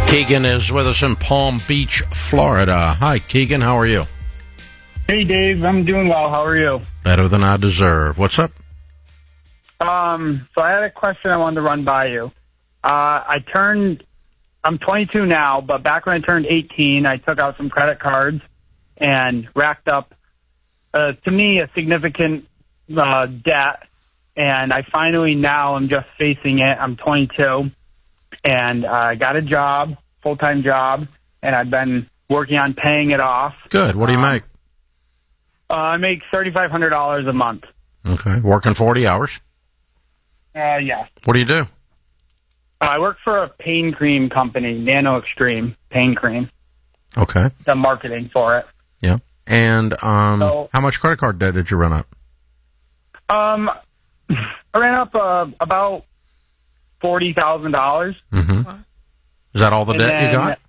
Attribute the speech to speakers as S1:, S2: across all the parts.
S1: Keegan is with us in Palm Beach, Florida. Hi, Keegan. How are you?
S2: Hey, Dave. I'm doing well. How are you?
S1: Better than I deserve. What's up?
S2: So I had a question I wanted to run by you. I'm 22 now, but back when I turned 18, I took out some credit cards and racked up, to me, a significant debt. And I finally now am just facing it. I'm 22, and I got a job, full-time job, and I've been working on paying it off.
S1: Good. What do you make?
S2: I make $3,500 a month.
S1: Okay. Working 40 hours?
S2: Yes.
S1: What do you do?
S2: I work for a pain cream company, Nano Extreme Pain Cream.
S1: Okay.
S2: The marketing for it.
S1: Yeah. And how much credit card debt did you run up?
S2: I ran up about $40,000.
S1: Mm-hmm. Is that all the debt you got?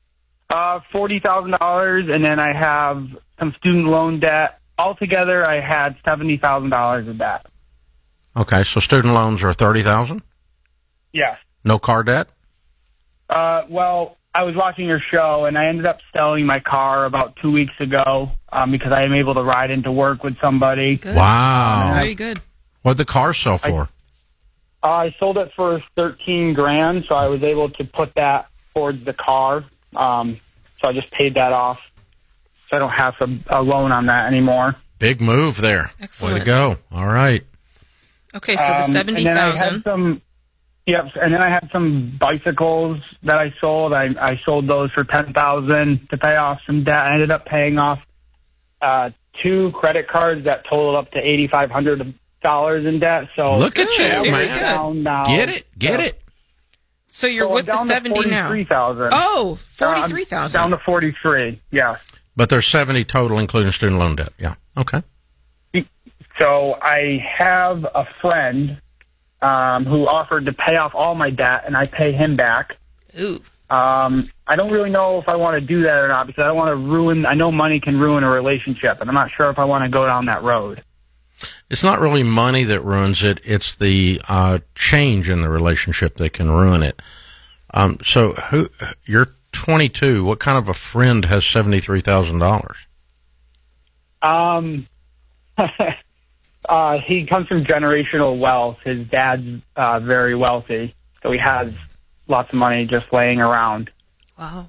S2: $40,000, and then I have some student loan debt. Altogether, I had $70,000 of debt.
S1: Okay, so student loans are $30,000?
S2: Yes.
S1: No car debt?
S2: Well, I was watching your show, and I ended up selling my car about 2 weeks ago because I am able to ride into work with somebody.
S3: Good.
S1: Wow.
S3: Very good.
S1: What'd the car sell for?
S2: I sold it for $13,000, so I was able to put that towards the car. So I just paid that off, so I don't have a loan on that anymore.
S1: Big move there.
S3: Excellent.
S1: Way to go. All right.
S3: Okay, so the 70,000.
S2: Yep, and then I had some bicycles that I sold. I sold those for $10,000 to pay off some debt. I ended up paying off 2 credit cards that totaled up to $8,500 in debt. So
S1: look at you,
S3: man!
S2: Now.
S1: Get it.
S3: So you're with the 70 now. Oh, 43,000.
S2: Down to 43. Yeah.
S1: But there's 70 total, including student loan debt. Yeah. Okay.
S2: So I have a friend who offered to pay off all my debt, and I pay him back.
S3: Ooh.
S2: I don't really know if I want to do that or not because I don't want to ruin. I know money can ruin a relationship, and I'm not sure if I want to go down that road.
S1: It's not really money that ruins it. It's the change in the relationship that can ruin it. So you're 22. What kind of a friend has $73,000?
S2: He comes from generational wealth. His dad's very wealthy, so he has lots of money just laying around.
S3: Wow.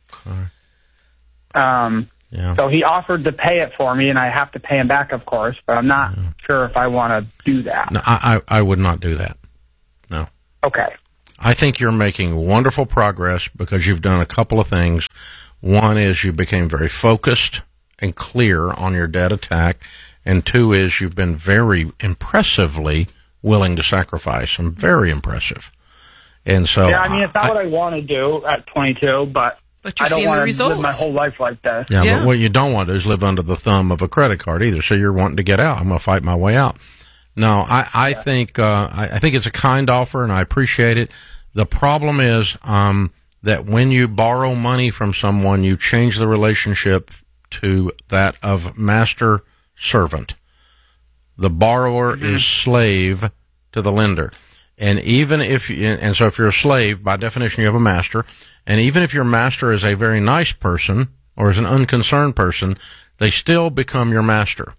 S1: Okay. Yeah.
S2: So he offered to pay it for me, and I have to pay him back, of course, but I'm not sure if I want to do that.
S1: No, I would not do that. No.
S2: Okay.
S1: I think you're making wonderful progress because you've done a couple of things. One is you became very focused and clear on your debt attack, and 2 is you've been very impressively willing to sacrifice. I'm very impressive. And so
S2: yeah, I mean, it's not what I want to do at 22, but
S3: you're
S2: I don't
S3: seeing the
S2: want to
S3: results.
S2: live my whole life like this.
S1: Yeah, but what you don't want to do is live under the thumb of a credit card either. So you're wanting to get out. I'm going to fight my way out. No, I think it's a kind offer, and I appreciate it. The problem is that when you borrow money from someone, you change the relationship to that of master-servant. The borrower is slave to the lender. And even if so if you're a slave, by definition, you have a master. And even if your master is a very nice person or is an unconcerned person, they still become your master.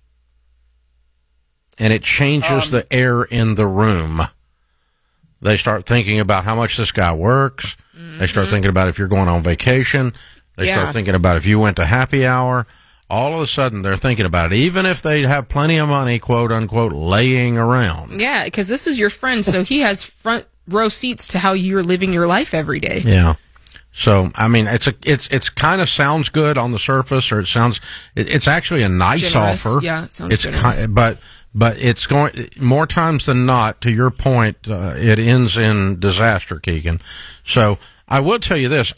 S1: And it changes the air in the room. They start thinking about how much this guy works. Mm-hmm. They start thinking about if you're going on vacation. They start thinking about if you went to happy hour. All of a sudden, they're thinking about it, even if they have plenty of money, quote unquote, laying around.
S3: Yeah, because this is your friend, so he has front row seats to how you're living your life every day.
S1: Yeah. So, I mean, it's kind of sounds good on the surface, or it's actually a nice
S3: generous
S1: offer.
S3: Yeah, it sounds generous.
S1: But it's going, more times than not, to your point, it ends in disaster, Keegan. So, I will tell you this,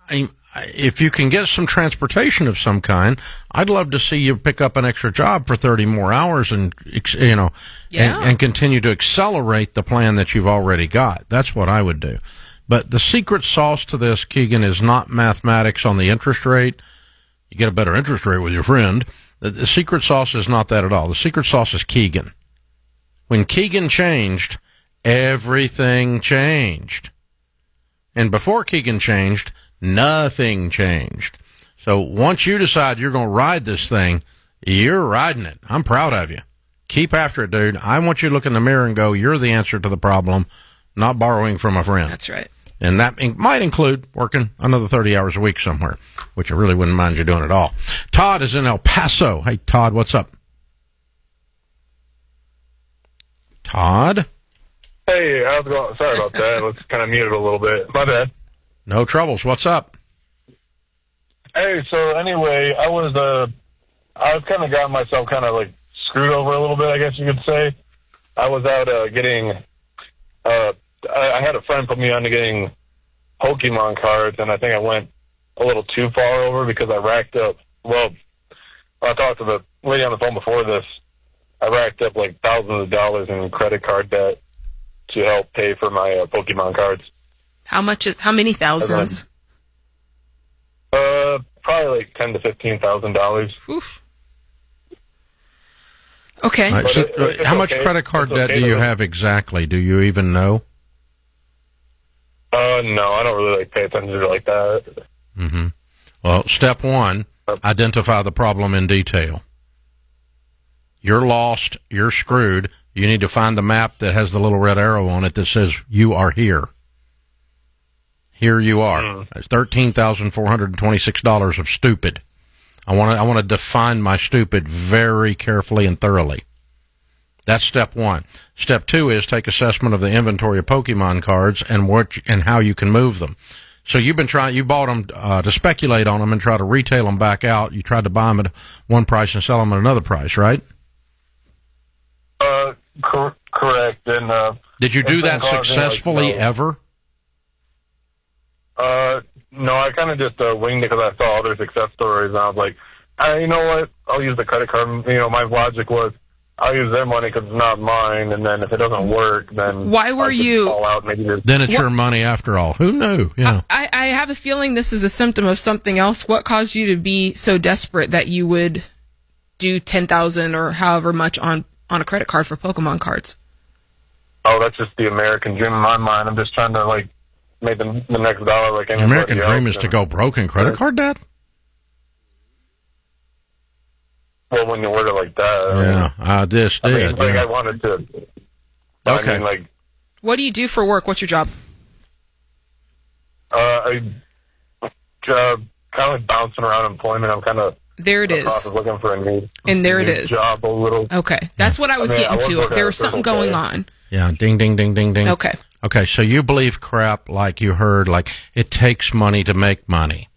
S1: if you can get some transportation of some kind, I'd love to see you pick up an extra job for 30 more hours and continue to accelerate the plan that you've already got. That's what I would do. But the secret sauce to this, Keegan, is not mathematics on the interest rate. You get a better interest rate with your friend. The secret sauce is not that at all. The secret sauce is Keegan. When Keegan changed, everything changed. And before Keegan changed, nothing changed. So once you decide you're going to ride this thing, you're riding it. I'm proud of you. Keep after it, dude. I want you to look in the mirror and go, you're the answer to the problem, not borrowing from a friend.
S3: That's right.
S1: And that might include working another 30 hours a week somewhere, which I really wouldn't mind you doing at all. Todd is in El Paso. Hey, Todd, what's up? Todd?
S4: Hey, how's it going? Sorry about that. I was kind of muted a little bit. My bad.
S1: No troubles. What's up?
S4: Hey, so anyway, I was kind of got myself kind of like screwed over a little bit, I guess you could say. I was out getting, I had a friend put me on to getting Pokemon cards, and I think I went a little too far over because I racked up, well, I talked to the lady on the phone before this, I racked up like thousands of dollars in credit card debt to help pay for my Pokemon cards.
S3: How many thousands?
S4: Probably like $10,000 to $15,000.
S3: Oof. Okay.
S1: Right, so, how much credit card debt do you have exactly? Do you even know?
S4: No, I don't really pay attention to it like that.
S1: Mm-hmm. Well, step one, identify the problem in detail. You're lost. You're screwed. You need to find the map that has the little red arrow on it that says you are here. Here you are. That's $13,426 of stupid. I want to define my stupid very carefully and thoroughly. That's step one. Step two is take assessment of the inventory of Pokemon cards and how you can move them. So you bought them to speculate on them and try to retail them back out. You tried to buy them at one price and sell them at another price, right?
S4: Correct. And
S1: did you do that successfully ever?
S4: No, I kind of just winged it because I saw other success stories, and I was like, you know what? I'll use the credit card. My logic was, I'll use their money because it's not mine, and then if it doesn't work, then
S3: why were you?
S4: Fall out, maybe
S1: then it's your money after all. Who knew? Yeah.
S3: I have a feeling this is a symptom of something else. What caused you to be so desperate that you would do $10,000 or however much on a credit card for Pokemon cards?
S4: Oh, that's just the American dream in my mind. I'm just trying to make the next dollar like anybody else.
S1: The American dream is to go broke in credit card debt?
S4: Well, when you word it like that.
S1: Yeah, I just did.
S4: I wanted to.
S1: Okay.
S3: What do you do for work? What's your job?
S4: I kind of bouncing around employment. I'm kind of
S3: there. It is
S4: looking for a new
S3: and there it is
S4: job a little.
S3: Okay, that's what I was getting to. There was something going on.
S1: Yeah, ding, ding, ding, ding, ding.
S3: Okay.
S1: Okay, so you believe crap like you heard, like it takes money to make money.